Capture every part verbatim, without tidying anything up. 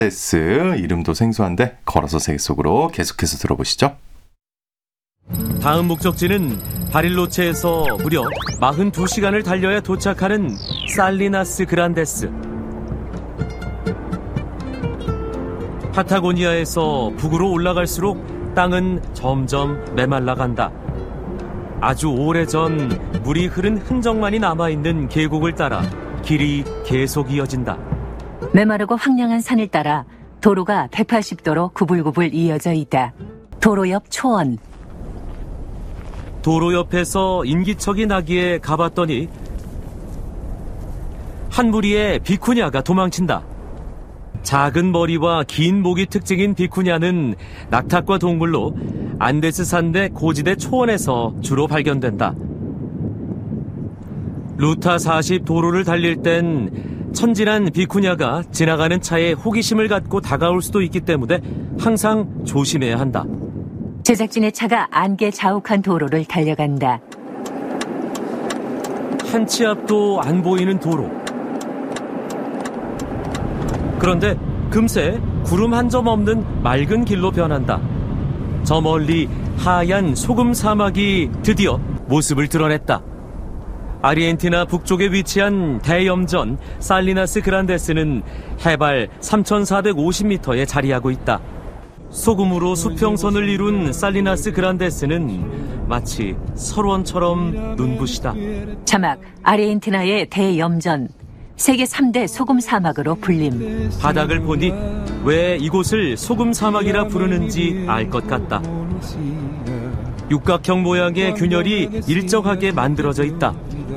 그란데스, 이름도 생소한데 걸어서 세계 속으로 계속해서 들어보시죠. 다음 목적지는 바릴로체에서 무려 사십이 시간을 달려야 도착하는 살리나스 그란데스. 파타고니아에서 북으로 올라갈수록 땅은 점점 메말라간다. 아주 오래전 물이 흐른 흔적만이 남아있는 계곡을 따라 길이 계속 이어진다. 메마르고 황량한 산을 따라 도로가 백팔십 도로 구불구불 이어져 있다. 도로 옆 초원. 도로 옆에서 인기척이 나기에 가봤더니 한 무리의 비쿠냐가 도망친다. 작은 머리와 긴 목이 특징인 비쿠냐는 낙탑과 동물로 안데스산 내 고지대 초원에서 주로 발견된다. 루타 사십 도로를 달릴 땐 천진한 비쿠냐가 지나가는 차에 호기심을 갖고 다가올 수도 있기 때문에 항상 조심해야 한다. 제작진의 차가 안개 자욱한 도로를 달려간다. 한 치 앞도 안 보이는 도로. 그런데 금세 구름 한 점 없는 맑은 길로 변한다. 저 멀리 하얀 소금 사막이 드디어 모습을 드러냈다. 아르헨티나 북쪽에 위치한 대염전 살리나스 그란데스는 해발 삼천사백오십 미터에 자리하고 있다. 소금으로 수평선을 이룬 살리나스 그란데스는 마치 설원처럼 눈부시다. 자막, 아르헨티나의 대염전, 세계 삼 대 소금 사막으로 불림. 바닥을 보니 왜 이곳을 소금 사막이라 부르는지 알 것 같다. 육각형 모양의 균열이 일정하게 만들어져 있다.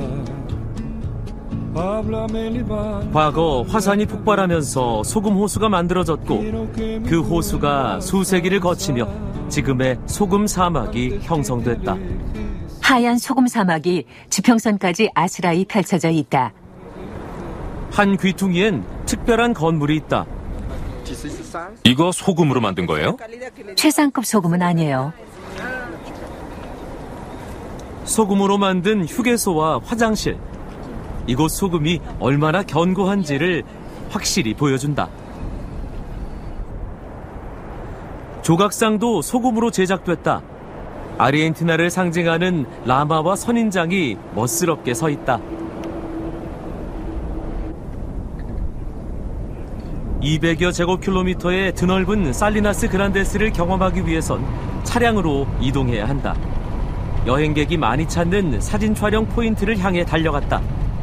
과거 화산이 폭발하면서 소금 호수가 만들어졌고 그 호수가 수세기를 거치며 지금의 소금 사막이 형성됐다. 하얀 소금 사막이 지평선까지 아스라이 펼쳐져 있다. 한 귀퉁이엔 특별한 건물이 있다. 이거 소금으로 만든 거예요? 최상급 소금은 아니에요. 소금으로 만든 휴게소와 화장실. 이곳 소금이 얼마나 견고한지를 확실히 보여준다. 조각상도 소금으로 제작됐다. 아르헨티나를 상징하는 라마와 선인장이 멋스럽게 서 있다. 이백여 제곱킬로미터의 드넓은 살리나스 그란데스를 경험하기 위해선 차량으로 이동해야 한다. 여행객이 많이 찾는 사진 촬영 포인트를 향해 달려갔다.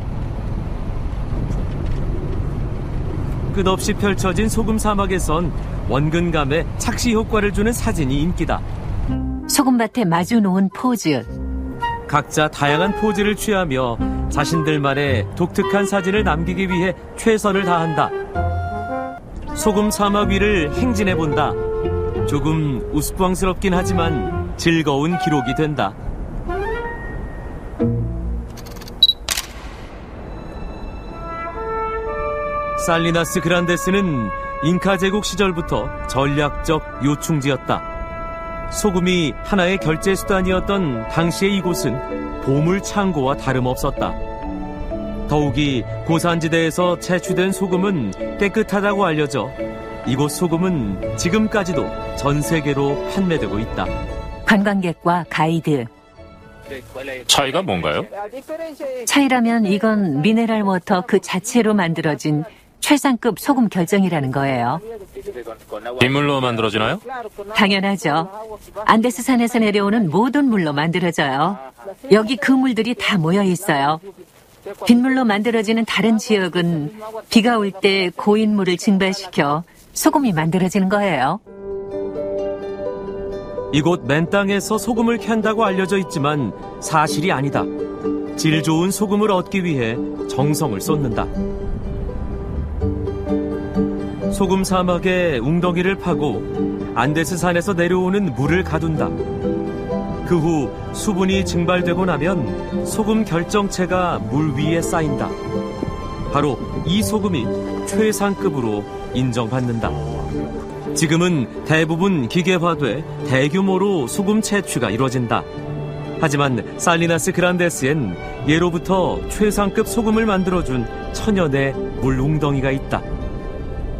끝없이 펼쳐진 소금 사막에선 원근감에 착시 효과를 주는 사진이 인기다. 소금밭에 마주 놓은 포즈. 각자 다양한 포즈를 취하며 자신들만의 독특한 사진을 남기기 위해 최선을 다한다. 소금 사막 위를 행진해본다. 조금 우스꽝스럽긴 하지만 즐거운 기록이 된다. 살리나스 그란데스는 잉카 제국 시절부터 전략적 요충지였다. 소금이 하나의 결제 수단이었던 당시의 이곳은 보물 창고와 다름없었다. 더욱이 고산지대에서 채취된 소금은 깨끗하다고 알려져 이곳 소금은 지금까지도 전 세계로 판매되고 있다. 관광객과 가이드. 차이가 뭔가요? 차이라면 이건 미네랄 워터 그 자체로 만들어진 최상급 소금 결정이라는 거예요. 빗물로 만들어지나요? 당연하죠. 안데스산에서 내려오는 모든 물로 만들어져요. 여기 그 물들이 다 모여 있어요. 빗물로 만들어지는 다른 지역은 비가 올 때 고인 물을 증발시켜 소금이 만들어지는 거예요. 이곳 맨 땅에서 소금을 캔다고 알려져 있지만 사실이 아니다. 질 좋은 소금을 얻기 위해 정성을 쏟는다. 소금 사막에 웅덩이를 파고 안데스산에서 내려오는 물을 가둔다. 그 후 수분이 증발되고 나면 소금 결정체가 물 위에 쌓인다. 바로 이 소금이 최상급으로 인정받는다. 지금은 대부분 기계화돼 대규모로 소금 채취가 이루어진다. 하지만 살리나스 그란데스엔 예로부터 최상급 소금을 만들어준 천연의 물 웅덩이가 있다.